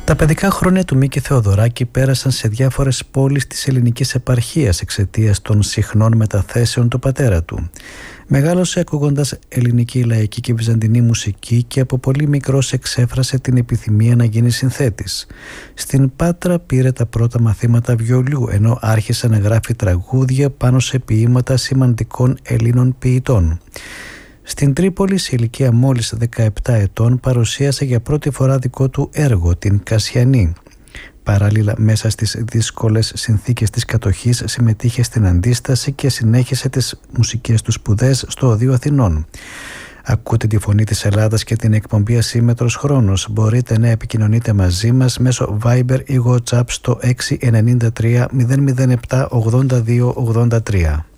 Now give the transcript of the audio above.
Τα παιδικά χρόνια του Μίκη Θεοδωράκη πέρασαν σε διάφορες πόλεις της ελληνικής επαρχίας εξαιτίας των συχνών μεταθέσεων του πατέρα του. Μεγάλωσε ακούγοντας ελληνική, λαϊκή και βυζαντινή μουσική και από πολύ μικρός εξέφρασε την επιθυμία να γίνει συνθέτης. Στην Πάτρα πήρε τα πρώτα μαθήματα βιολιού, ενώ άρχισε να γράφει τραγούδια πάνω σε ποίηματα σημαντικών Ελλήνων ποιητών. Στην Τρίπολη, σε ηλικία μόλις 17 ετών, παρουσίασε για πρώτη φορά δικό του έργο, την Κασιανή. Παράλληλα, μέσα στις δύσκολες συνθήκες της κατοχής, συμμετείχε στην αντίσταση και συνέχισε τις μουσικές του σπουδές στο Οδείο Αθηνών. Ακούτε τη φωνή της Ελλάδας και την εκπομπή Ασύμμετρος Χρόνος. Μπορείτε να επικοινωνείτε μαζί μας μέσω Viber ή WhatsApp στο 693 007 82 83.